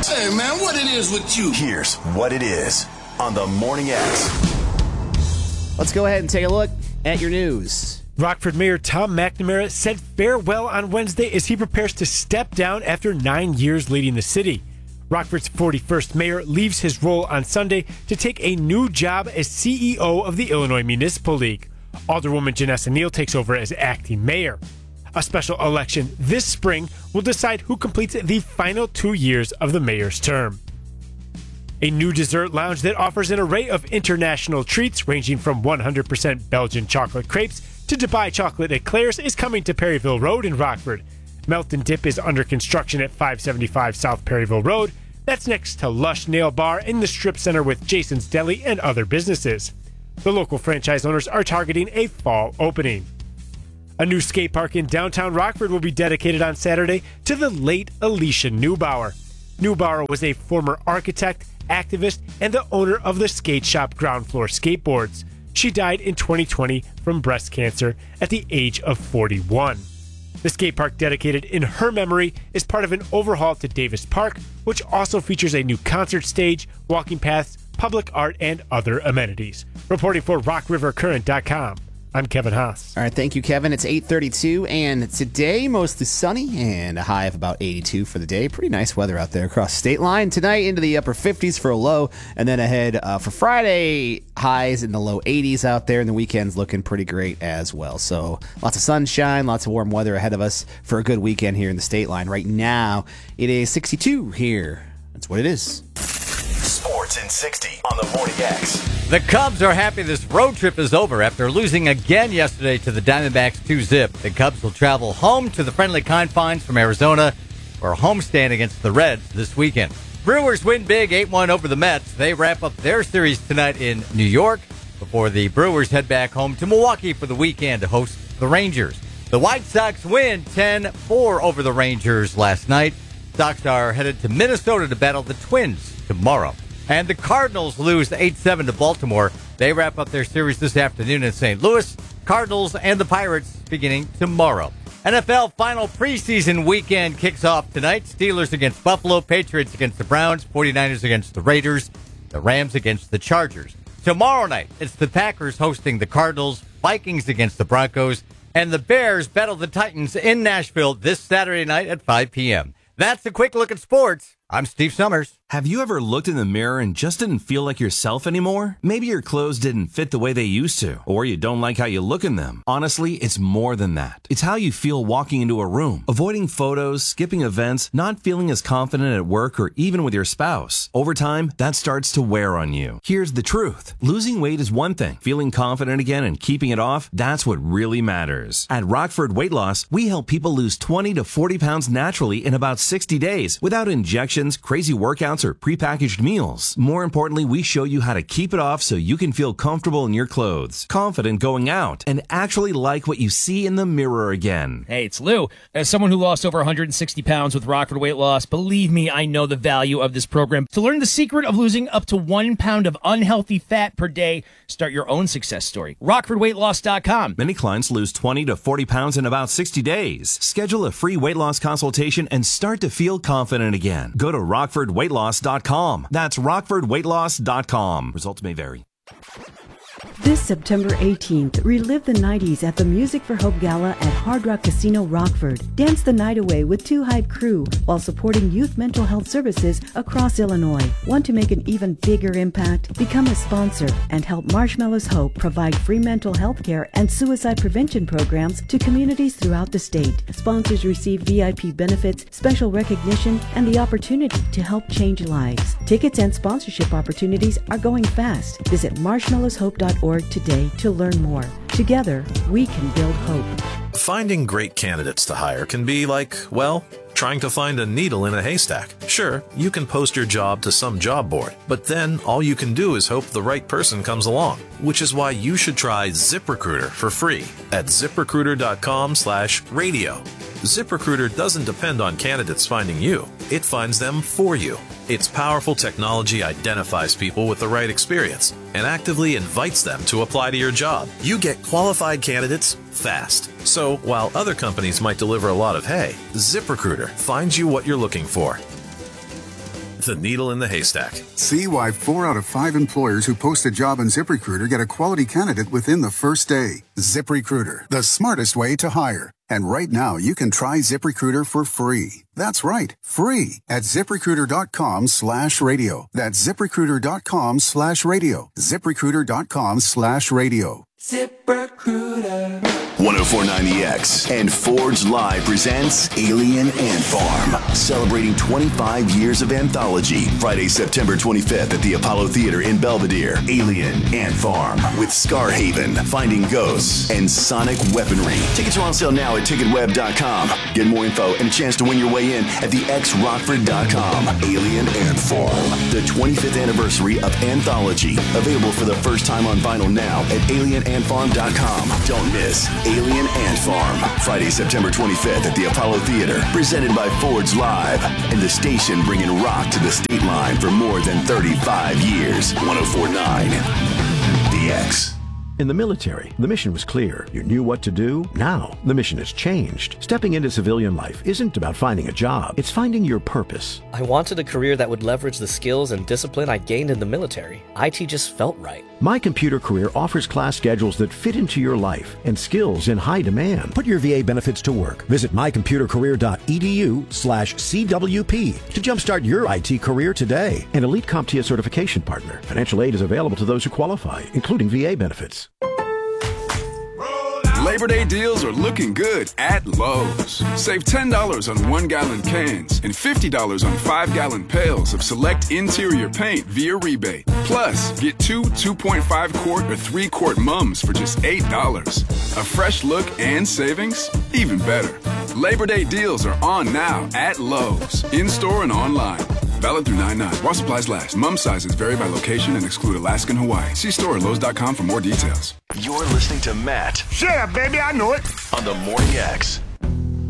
Hey, man, what it is with you? Here's what it is on the Morning X. Let's go ahead and take a look at your news. Rockford Mayor Tom McNamara said farewell on Wednesday as he prepares to step down after 9 years leading the city. Rockford's 41st mayor leaves his role on Sunday to take a new job as CEO of the Illinois Municipal League. Alderwoman Janessa Neal takes over as acting mayor. A special election this spring will decide who completes the final 2 years of the mayor's term. A new dessert lounge that offers an array of international treats ranging from 100% Belgian chocolate crepes to Dubai chocolate eclairs is coming to Perryville Road in Rockford. Melt and Dip is under construction at 575 South Perryville Road. That's next to Lush Nail Bar in the Strip Center with Jason's Deli and other businesses. The local franchise owners are targeting a fall opening. A new skate park in downtown Rockford will be dedicated on Saturday to the late Alicia Neubauer. Neubauer was a former architect, activist, and the owner of the skate shop Ground Floor Skateboards. She died in 2020 from breast cancer at the age of 41. The skate park dedicated in her memory is part of an overhaul to Davis Park, which also features a new concert stage, walking paths, public art, and other amenities. Reporting for RockRiverCurrent.com. I'm Kevin Haas. All right, thank you, Kevin. It's 8:32, and today mostly sunny and a high of about 82 for the day. Pretty nice weather out there across the state line. Tonight into the upper 50s for a low, and then ahead for Friday, highs in the low 80s out there, and the weekend's looking pretty great as well. So lots of sunshine, lots of warm weather ahead of us for a good weekend here in the state line. Right now, it is 62 here. That's what it is. Sports in 60 on the Morning X. The Cubs are happy this road trip is over after losing again yesterday to the Diamondbacks 2-zip. The Cubs will travel home to the friendly confines from Arizona for a homestand against the Reds this weekend. Brewers win big 8-1 over the Mets. They wrap up their series tonight in New York before the Brewers head back home to Milwaukee for the weekend to host the Rangers. The White Sox win 10-4 over the Rangers last night. Sox are headed to Minnesota to battle the Twins tomorrow. And the Cardinals lose 8-7 to Baltimore. They wrap up their series this afternoon in St. Louis. Cardinals and the Pirates beginning tomorrow. NFL final preseason weekend kicks off tonight. Steelers against Buffalo, Patriots against the Browns, 49ers against the Raiders, the Rams against the Chargers. Tomorrow night, it's the Packers hosting the Cardinals, Vikings against the Broncos, and the Bears battle the Titans in Nashville this Saturday night at 5 p.m. That's a quick look at sports. I'm Steve Summers. Have you ever looked in the mirror and just didn't feel like yourself anymore? Maybe your clothes didn't fit the way they used to, or you don't like how you look in them. Honestly, it's more than that. It's how you feel walking into a room, avoiding photos, skipping events, not feeling as confident at work or even with your spouse. Over time, that starts to wear on you. Here's the truth. Losing weight is one thing. Feeling confident again and keeping it off, that's what really matters. At Rockford Weight Loss, we help people lose 20 to 40 pounds naturally in about 60 days without injections, crazy workouts, or prepackaged meals. More importantly, we show you how to keep it off so you can feel comfortable in your clothes, confident going out, and actually like what you see in the mirror again. Hey, it's Lou. As someone who lost over 160 pounds with Rockford Weight Loss, believe me, I know the value of this program. To learn the secret of losing up to 1 pound of unhealthy fat per day, start your own success story. RockfordWeightLoss.com. Many clients lose 20 to 40 pounds in about 60 days. Schedule a free weight loss consultation and start to feel confident again. Go to RockfordWeightLoss.com. That's RockfordWeightLoss.com. Results may vary. This September 18th, relive the 90s at the Music for Hope Gala at Hard Rock Casino Rockford. Dance the night away with Two Hype Crew while supporting youth mental health services across Illinois. Want to make an even bigger impact? Become a sponsor and help Marshmallows Hope provide free mental health care and suicide prevention programs to communities throughout the state. Sponsors receive VIP benefits, special recognition, and the opportunity to help change lives. Tickets and sponsorship opportunities are going fast. Visit marshmallowshope.org today to learn more. Together, we can build hope. Finding great candidates to hire can be like, well, trying to find a needle in a haystack. Sure, you can post your job to some job board, but then all you can do is hope the right person comes along, which is why you should try ZipRecruiter for free at ZipRecruiter.com/radio. ZipRecruiter doesn't depend on candidates finding you. It finds them for you. Its powerful technology identifies people with the right experience and actively invites them to apply to your job. You get qualified candidates fast. So while other companies might deliver a lot of hay, ZipRecruiter finds you what you're looking for. the needle in the haystack. See why 4 out of 5 employers who post a job on ZipRecruiter get a quality candidate within the first day. ZipRecruiter, the smartest way to hire. And right now, you can try ZipRecruiter for free. That's right, free at ZipRecruiter.com/radio. That's ZipRecruiter.com/radio. ZipRecruiter.com/radio. ZipRecruiter. 104.9 The X and Forge Live presents Alien Ant Farm, celebrating 25 years of anthology. Friday, September 25th at the Apollo Theater in Belvedere. Alien Ant Farm with Scarhaven, Finding Ghosts, and Sonic Weaponry. Tickets are on sale now at ticketweb.com. Get more info and a chance to win your way in at thexrockford.com. Alien Ant Farm, the 25th anniversary of anthology. Available for the first time on vinyl now at alienantfarm.com. Don't miss Alien Ant Farm, Friday, September 25th at the Apollo Theater, presented by Forge Live, and the station bringing rock to the state line for more than 35 years. 104.9 The X. In the military, the mission was clear. You knew what to do. Now, the mission has changed. Stepping into civilian life isn't about finding a job. It's finding your purpose. I wanted a career that would leverage the skills and discipline I gained in the military. IT just felt right. My Computer Career offers class schedules that fit into your life and skills in high demand. Put your VA benefits to work. Visit mycomputercareer.edu/CWP to jumpstart your IT career today. An elite CompTIA certification partner. Financial aid is available to those who qualify, including VA benefits. Labor Day deals are looking good at Lowe's. Save $10 on 1-gallon cans and $50 on 5-gallon pails of select interior paint via rebate. Plus, get 2 2.5-quart or 3-quart mums for just $8. A fresh look and savings? Even better. Labor Day deals are on now at Lowe's, in-store and online. Valid through 9/9. While supplies last. Mum sizes vary by location and exclude Alaska and Hawaii. See store at Lowe's.com for more details. You're listening to Matt. Shut up, baby, I know it. On the Morning X.